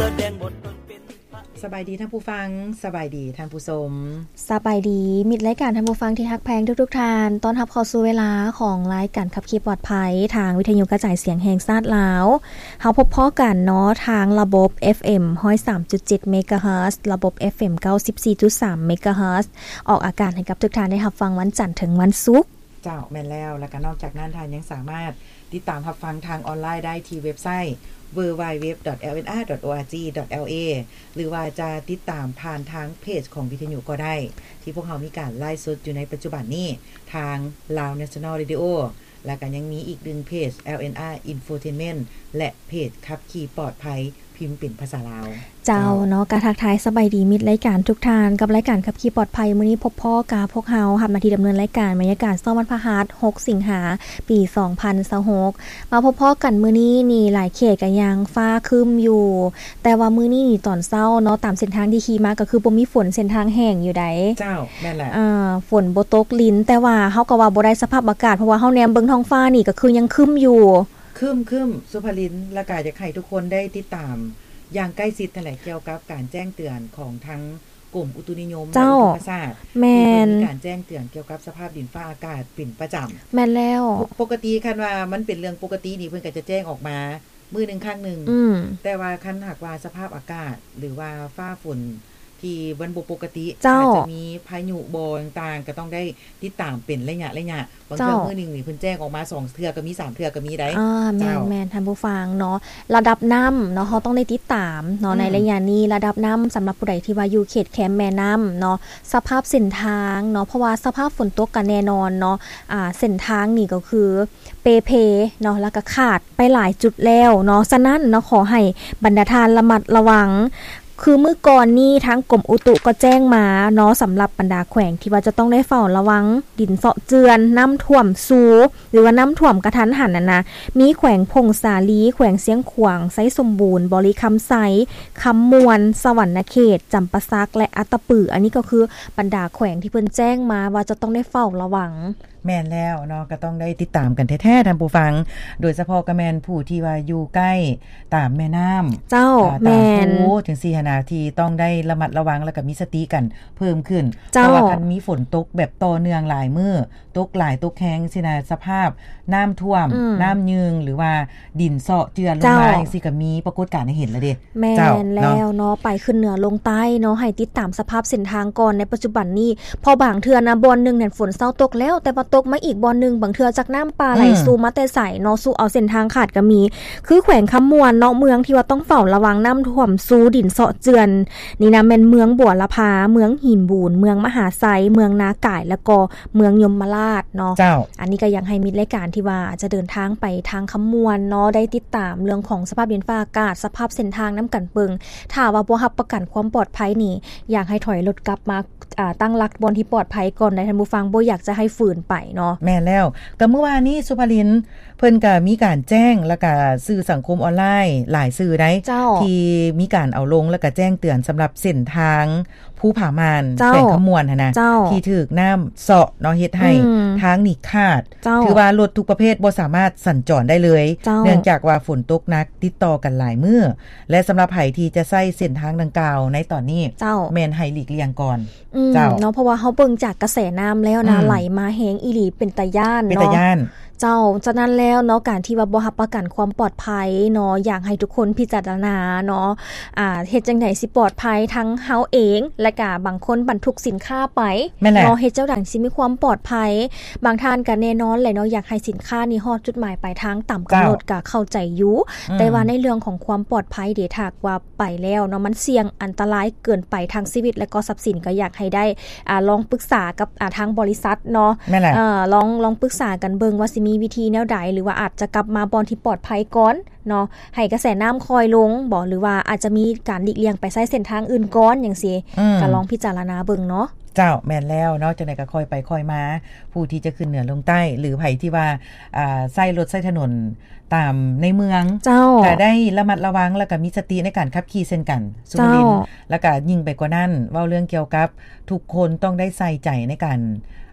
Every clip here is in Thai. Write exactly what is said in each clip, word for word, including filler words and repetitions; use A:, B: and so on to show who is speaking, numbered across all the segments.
A: สบายดีท่านผู้ฟังสบายดีท่านผู้ชม
B: สบายดีมิตรรายการท่านผู้ฟังที่ฮักแพงทุกๆท่านต้อนรับเข้าสู่เวลาของรายการขับขี่ปลอดภัยทางวิทยุกระจายเสียงแห่งชาติลาวเฮาพบพ้อกันเนาะทางระบบ เอฟ เอ็ม หนึ่งศูนย์สามจุดเจ็ด เมกะเฮิรตซ์ระบบ เอฟ เอ็ม เก้าสิบสี่จุดสาม เมกะเฮิรตซ์ออกอากาศให้กับทุกท่านได้รับฟังวันจันทร์ถึงวันศุกร์
A: เจ้าแม่นแล้วแล้วก็นอกจากนั้นท่านยังสามารถติดตามรับฟังทางออนไลน์ได้ที่เว็บไซต์ ดับเบิลยู ดับเบิลยู ดับเบิลยู ดอท แอล เอ็น อาร์ ดอท โอ อาร์ จี ดอท แอล เอ หรือว่าจะติดตามผ่านทางเพจของวิทยุก็ได้ที่พวกเรามีการไลฟ์สดอยู่ในปัจจุบันนี้ทาง Lao National Radio และก็ยังมีอีกหนึ่งเพจ แอล เอ็น อาร์ Infotainment และเพจขับขี่ปลอดภัยพิมพ์เป็นภาษาลาว
B: เจ้าเนาะกะทักทายสบายดีมิตรรายการทุกท่านกับรายการขับขี่ปลอดภัยมื้อนี้พบพ่อกาพวกเฮารับหน้าที่ดำเนินรายการบรรยากาศเช้าวันพฤหัสหกสิงหาปีสองพันยี่สิบหกมาพบพ่อกันมื้อนี้นี่หลายเขตก็ยังฟ้าครึ้มอยู่แต่ว่ามื้อนี้นี่ตอนเช้าเนาะตามเส้นทางที่ขี่มาก็คือบ่มีฝนเส้นทางแห้งอยู่ใด
A: เจ้าแม่นแหละ
B: อ่าฝนบ่ตกลิ้นแต่ว่าเฮาก็ว่าบ่ได้สภาพอากาศเพราะว่าเฮาแนมเบิ่งท้องฟ้านี่ก็คือยังครึ้มอยู่
A: ครึ้มๆสุภลินและก็อยากให้ทุกคนได้ติดตามอย่างใกล้ชิดนั่นแหละเกี่ยวกับการแจ้งเตือนของทั้งกรมอุตุนิยมและอุตุศาสตร์
B: แม่น
A: มีการแจ้งเตือนเกี่ยวกับสภาพดินฟ้าอากาศเป็นประจำ
B: แม่นแล้ว
A: ปกติคันว่ามันเป็นเรื่องปกตินี่เพิ่นก็จะแจ้งออกมามื้อนึงครั้งนึงแต่ว่าคันหากว่าสภาพอากาศหรือว่าฟ้าฝนที่วันบ่ปกติอาจจะมีพายุบ่ต่างๆก็ต้องได้ติดตามเป็นระยะๆบางเทื่อมื้อนึงนี่เพิ่นแจ้งออกมาสองเทื่อก็มีสามเทื่อก็มีได้
B: อ่าแม่นๆท่านผู้ฟังเนาะระดับน้ำเนาะเฮาต้องได้ติดตามเนาะในระยะนี้ระดับน้ำสำหรับผู้ใดที่ว่าอยู่เขตแคมป์แม่น้ำเนาะสภาพเส้นทางเนาะเพราะว่าสภาพฝนตกก็แน่นอนเนาะอ่าเส้นทางนี่ก็คือเปเพเนาะแล้วก็ขาดไปหลายจุดแล้วเนาะฉะนั้นเนาะขอให้บรรดาท่านระมัดระวังคือเมื่อก่อนนี้ทั้งกรมอุตุก็แจ้งมาเนาะสำหรับบรรดาแขวงที่ว่าจะต้องได้เฝ้าระวังดินเซาะเจือนน้ำท่วมสูงหรือว่าน้ำท่วมกระทันหันน่ะนะมีแขวงพงสาลีแขวงเสียงขวางไซสมบูรณ์บริคำไซคำมวนสวรรณเขตจำปาสักและอัตตปืออันนี้ก็คือบรรดาแขวงที่เพิ่นแจ้งมาว่าจะต้องได้เฝ้าระวัง
A: แม่นแล้วเนาะก็ต้องได้ติดตามกันแท้ๆท่านผู้ฟังโดยเฉพาะก็แม่นผู้ที่ว่าอยู่ใกล้ตามแม่น้ำ
B: เจ้าแม่น
A: ถึงสี่นาทีต้องได้ระมัดระวังแล้วก็มีสติกันเพิ่มขึ้นเพราะว่าคันมีฝนตกแบบต่อเนื่องหลายมื้อตกหลายตกแห้งสินะสภาพน้ำท่วมน้ำยืงหรือว่าดินเซาะเจือนลงมาจังซี่ก็มีปรากฏการณ์ให้เห็นแล้วเด้
B: แม่นแล้วเนาะไปขึ้นเหนือลงใต้เนาะให้ติดตามสภาพเส้นทางก่อนในปัจจุบันนี้พอบางเทื่อนะบ่อนนึงเนี่ยฝนเซาตกแล้วแต่พอตกมาอีกบ่อนนึงบางเทื่อจากน้ำป่าไหลสู่มาแต่ไสเนาะสู่เอาเส้นทางขาดก็มีคือแขวงคำมวนเนาะเมืองที่ว่าต้องเฝ้าระวังน้ำท่วมสู่ดินเซาะเจือนนี่นะแม่นเมืองบัวละพาเมืองหินบูนเมืองมหาไซเมืองนาก่ายแล้วก็เมืองยมราชเนาะอันนี้ก็ยังให้มิตรรายการที่ว่าจะเดินทางไปทางคำมวนเนาะได้ติดตามเรื่องของสภาพดินฟ้าอากาศสภาพเส้นทางน้ำกันเปิงถ้าว่าบ่รับประกันความปลอดภัยนี่อยากให้ถอยรถกลับมาอ่าตั้งหลักบนที่ปลอดภัยก่อนได้ท่านผู้ฟังบ่อยากจะให้ฝืนไปเนาะ
A: แม่แล้วก็เมื่อวานนี้สุภลินเพิ่นก็มีการแจ้งแล้วก็สื่อสังคมออนไลน์หลายสื่อได้ที่มีการเอาลงแล้วก็แจ้งเตือนสำหรับเส้นทางภูผามานแขวงขมวนหั่นนะที่ถูกน้ำเซาะเนาะเฮ็ดให้ทางนี่ขาดถือว่ารถทุกประเภทบ่สามารถสัญจรได้เลยเนื่องจากว่าฝนตกหนักติดต่อกันหลายมื้อและสำหรับไผที่จะใช้เส้นทางดังกล่าวในตอนนี้แม่นให้หลีกเลี่ยงก่อน
B: เจ้าเนาะเพราะว่าเฮาเบิ่งจากกระแสน้ำแล้วนะไหลมาแฮงอีหลีเป็นตาย้านเนาะเป็นตาย้านเจ้าฉะนั้นแล้วเนาะการที่ว่าบ่รับประกันความปลอดภัยเนาะอยากให้ทุกคนพิจารณาเนาะอ่าเฮ็ดจังได๋สิปลอดภัยทั้งเฮาเองและก็บางคนบรรทุกสินค้าไปเนาะเฮ็ดจังได๋สิมีความปลอดภัยบางท่านก็แน่นอนแหละเนาะอยากให้สินค้านี่ฮอดจุดหมายปลายทางตามกำหนดก็เข้าใจอยู่แต่ว่าในเรื่องของความปลอดภัยเดี๋ยวถ้าว่าไปแล้วเนาะมันเสี่ยงอันตรายเกินไปทางชีวิตและก็ทรัพย์สินก็อยากให้ได้อ่าลองปรึกษากับอ่าทางบริษัทเนาะเอ่อลองลองปรึกษากันเบิ่งว่าสิมีวิธีแนวใดหรือว่าอาจจะกลับมาบอนที่ปลอดภัยก่อนเนาะให้กระแสน้ำคอยลงบ่หรือว่าอาจจะมีการหลีกเลี่ยงไปใช้เส้นทางอื่นก่อนจังซี่ก็ลองพิจารณาเบิ่งเนาะ
A: เจ้าแม่นแล้วเนาะจังได๋ก็ค่อยไปค่อยมาผู้ที่จะขึ้นเหนือลงใต้หรือไผที่ว่าอ่าใช้รถใช้ถนนตามในเมืองก็ได้ระมัดระวังแล้วก็มีสติในการขับขี่เช่นกันสุรินทร์แล้วก็ยิ่งไปกว่านั้นเว้าเรื่องเกี่ยวกับทุกคนต้องได้ใส่ใจในการ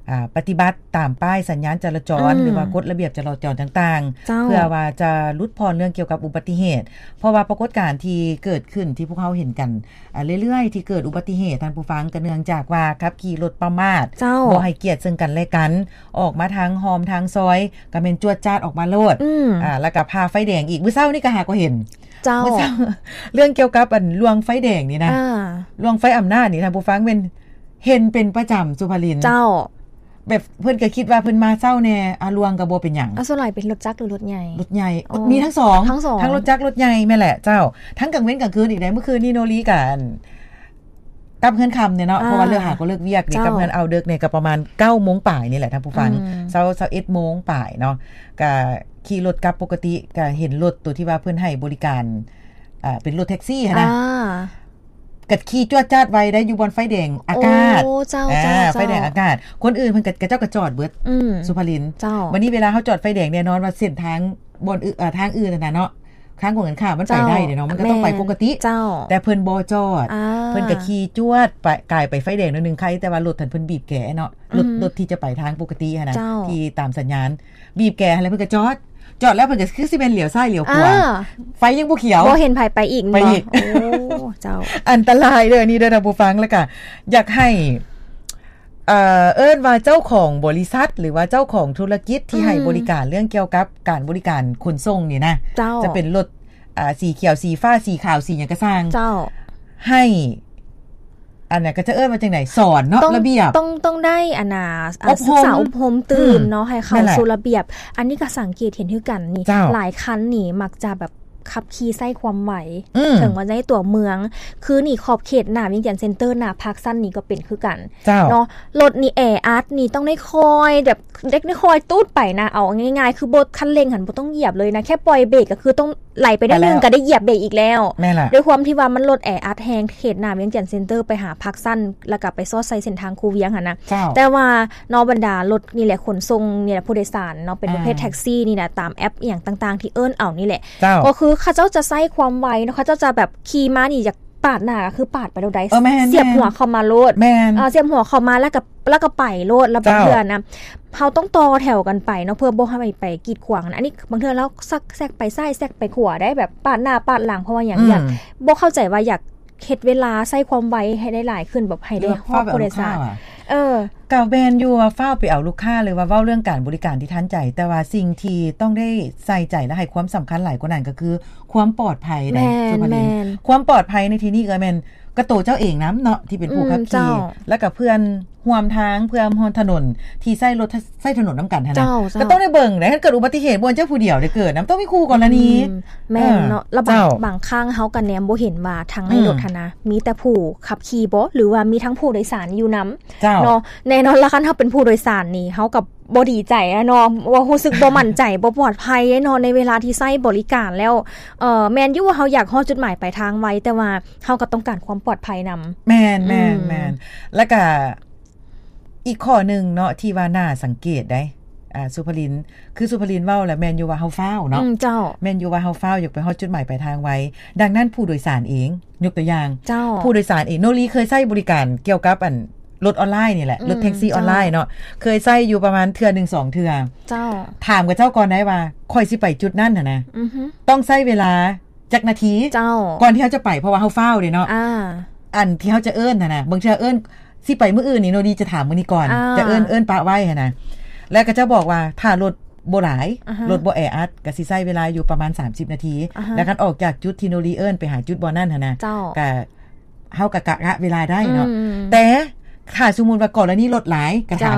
A: อ่าปฏิบัติตามป้ายสัญญาณจราจรหรือว่ากฎระเบียบจราจรต่างๆเพื่อว่าจะลดพรเรื่องเกี่ยวกับอุบัติเหตุเพราะว่าปรากฏการณ์ที่เกิดขึ้นที่พวกเขาเห็นกันอ่าเรื่อยๆที่เกิดอุบัติเหตุท่านผู้ฟังก็เนื่องจากว่าขับขี่รถประมาทบ่ให้เกียรติซึ่งกันและกันออกมาทางหอมทางซอยก็แม่นจวดจ้าดออกมาโลดอ่าแล้วก็พาไฟแดงอีกมื้อเช้านี่ก็หาก็เห็นเจ้าเรื่องเกี่ยวกับอันลวงไฟแดงนี่นะลวงไฟอำนาจนี่ท่านผู้ฟังเป็นเห็นเป็นประจำสุภรินเจ้าแบบเพิ่นก็คิดว่าเพิ่นมาเช้าแน่อาลวงก็บ่เป็นหยัง
B: อ่ะส่วนใหญ่เป็นรถจักรหรือรถใหญ่
A: รถใหญ่มีทั้งสองทั้งรถจักรรถใหญ่แม่แหละเจ้าทั้งกลางเว้นกลางคืนอีกได้เมื่อคืนนี่โนรีกันกลับเฮือนค่ำเนี่ยเนาะเพราะว่าเลิกหาก็เลิกเวียกนี่กลับเฮือนเอาดึกเนี่ยก็ประมาณ เก้าโมง ปลายนี่แหละท่านผู้ฟังเช้า สิบเอ็ดโมง ปลายเนาะก็ขี่รถกลับปกติก็เห็นรถตัวที่ว่าเพิ่นให้บริการอ่าเป็นรถแท็กซี่นะกัดขี่จวดจ้าดไว้ได้อยู่บนไฟแดงอากาศ
B: โอ้เจ้าเจ้า
A: ไฟแดงอากาศคนอื่นเพิ่นก็เจ้าก็จอดเบิดสุภรินวันนี้เวลาเฮาจอดไฟแดงแน่นอนว่าเส้นทางบนเอ่อทางอื่นน่ะเนาะข้างของกันค่ะมันไปได้เด้เนาะมันก็ต้องไปปกติแต่เพิ่นบ่จอดเพิ่นก็ขี่จวดไปกายไปไฟแดงนิดนึงใครแต่ว่ารถท่านเพิ่นบีบแก่เนาะรถรถที่จะไปทางปกติหั่นน่ะที่ตามสัญญาณบีบแก่แล้วเพิ่นก็จอดจอดแล้วเพิ่นก็คือสิเป็นเหลียวซ้ายเหลียวขวาไฟยังบ่เขียว
B: บ่เห็นไผไปอีกเนาะโอ้เจ้า
A: อันตรายเด้อนี่เด้อท่านผู้ฟังแล้วก็อยากให้เอ่อเอิ้นว่าเจ้าของบริษัทหรือว่าเจ้าของธุรกิจที่ให้บริการเรื่องเกี่ยวกับการบริการขนส่งนี่นะจะเป็นรถอ่าสีเขียวสีฟ้าสีขาวสีหยังก็สร้าง
B: เจ้า
A: ให้อันน่ะก็จะเอิ้นว่าจังได๋สอนเนาะระเบียบ
B: ต้องต้องได้อันน่ะศึกษาอบรมตื่นเนาะให้เข้าสู่ระเบียบอันนี้ก็สังเกตเห็นคือกันนี่หลายคันนี่มักจะแบบขับขี่ใส่ความไหวถึงว่าในตัวเมืองคือนี่ขอบเขตหน้าวิงจันทน์เซ็นเตอร์หน้าพาร์คซันนี่ก็เป็นคือกันเนาะรถนี่แออัดนี่ต้องได้คอยแบบเด็กได้คอยตูดไปนะเอาง่ายๆคือบ่คันเร่งหันบ่ต้องเหยียบเลยนะแค่ปล่อยเบรกก็คือต้องไหลไปได้นึงก็ได้เหยียบเบรกอีกแล้วด้วยความที่ว่ามันรถแออัดแฮงเขตหน้าวิงจันทน์เซ็นเตอร์ไปหาพาร์คซันแล้วก็ไปซอดไซเส้นทางคูเวียงหั่นนะแต่ว่านอบรรดารถนี่แหละขนส่งนี่แหละผู้โดยสารเนาะเป็นประเภทแท็กซี่นี่นะตามแอปอีหยังต่างๆที่เอิ้นเอานี่แหละก็คือเขาเจ้าจะใช้ความไวเนาะเขาเจ้าจะแบบขี่ม้านี่จากปาดหน้าคือปาดไปแล้วได้เสียบหัวเข้ามาโลดเออเสียบหัวเข้ามาแล้วก็แล้วก็ไปโลดแล้วบางเทื่อนะเฮาต้องต่อแถวกันไปเนาะเพื่อบ่ให้ไปกีดขวางอันนี้บางเทื่อแล้วซักแซกไปซ้ายแซกไปขวาได้แบบปาดหน้าปาดหลังเพราะว่าอย่างอยากบ่เข้าใจว่าอยากเฮ็ดเวลาใช้ความไวให้ได้หลายขึ้นแบบให้ได้ฮอดผู้โดยสารเออ
A: กับแบนอยู่ว่าเฝ้าไปเอาลูกค้าเลยว่าเว้าเรื่องการบริการที่ทันใจแต่ว่าสิ่งที่ต้องได้ใส่ใจและให้ความสำคัญหลายกว่านั้นก็คือความปลอดภัยนะสุภรินความปลอดภัยในที่นี้ก็แม่นกระโตเจ้าเองน้ำเนาะที่เป็นผู้ขับขี่แล้วกับเพื่อนห่วมทางเพื่อนห่วมถนนที่ใช้รถใช้ถนนน้ำกันนะก็ต้องได้เบิ่งได้ถ้าเกิดอุบัติเหตุบนเจ้าผู้เดียวได้เกิดน้ำต้องมีคู่ก่อนละนี้
B: แม่นเนาะระบาดบางครั้งเฮากันแนมบ่เห็นว่าทางในรถนะมีแต่ผู้ขับขี่บ่หรือว่ามีทั้งผู้โดยสารอยู่นำเนาะแน่นอนละคันเฮาเป็นผู้โดยสารนี่เฮากับบ่ดีใจเนาะว่ารู้สึกบ่มั่นใจบ่ปลอดภัยเนาะในเวลาที่ใช้บริการแล้วเอ่อแม่นอยู่ว่าเฮาอยากฮอดจุดหมายปลายทางไว้แต่ว่าเฮาก็ต้องการความปลอดภัยนำ
A: แม่นๆๆแล้วก็อีกข้อนึงเนาะที่ว่าน่าสังเกตได้อ่าสุภรินคือสุภรินเว้าแล้วแม่นอยู่ว่าเฮาฟ้าวเนาะ
B: เจ้า
A: แม่นอยู่ว่าเฮาฟ้าวอยากไปฮอดจุดหมายปลายทางไว้ดังนั้นผู้โดยสารเองยกตัวอย่างผู้โดยสารเองโนรีเคยใช้บริการเกี่ยวกับอันรถออนไลน์นี่แหละรถแท็กซี่ออนไลน์เนาะเคยใช้อยู่ประมาณเทื่อ หนึ่งสอง เทื่อเจ้าถามกับเจ้าก่อนได้ว่าค่อยสิไปจุดนั้นน่ะนะอือฮึต้องใช้เวลาจักนาทีเจ้าก่อนที่เฮาจะไปเพราะว่าเฮาฟ้าวเด้เนาะอ่าอันที่เฮาจะเอิ้นน่ะนะบางเทื่อเอิ้นสิไปมื้ออื่นนี่โนดีจะถามมื้อนี้ก่อนจะเอิ้นเอิ้นปะไว้หั่นน่ะแล้วก็จะบอกว่าถ้ารถบ่หลายรถบ่แออัดก็สิใช้เวลาอยู่ประมาณสามสิบนาทีแล้วคันออกจากจุดที่โนดีเอิ้นไปหาจุดบ่นั้นหั่นน่ะก็เฮาก็กะเวลาได้เนาะแต่ถ้าสมมุติว่ากรณีรถหลายก็ถาม